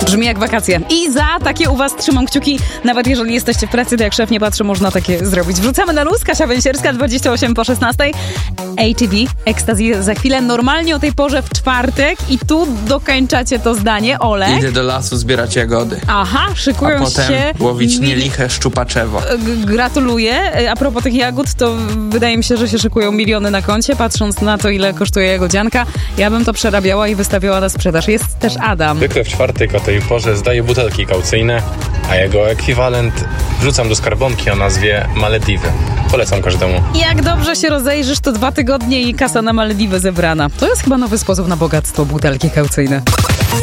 Brzmi jak wakacje. I za takie u was trzymam kciuki, nawet jeżeli jesteście w pracy, to jak szef nie patrzy, można takie zrobić. Wrzucamy na luz, Kasia Węsierska, 28 po 16. ATV, Ecstasy za chwilę. Normalnie o tej porze w czwartek i tu dokończacie to zdanie. Olek. Idę do lasu zbierać jagody. Aha, szykują a potem się... łowić nieliche szczupaczewo. Gratuluję. A propos tych jagód, to wydaje mi się, że się szykują miliony na koncie, patrząc na to, ile kosztuje jagodzianka. Ja bym to przerabiała i wystawiała na sprzedaż. Jest też Adam. Zwykle w czwartek o tej porze zdaję butelki kaucyjne, a jego ekwiwalent wrzucam do skarbonki o nazwie Malediwy. Polecam każdemu. Jak dobrze się rozejrzysz, to 2 tygodnie i kasa na Malediwy zebrana. To jest chyba nowy sposób na bogactwo, butelki kaucyjne.